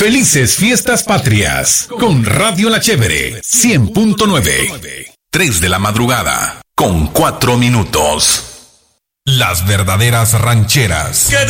Felices Fiestas Patrias con Radio La Chévere 100.9. 3 de la madrugada con 4 minutos. Las verdaderas rancheras.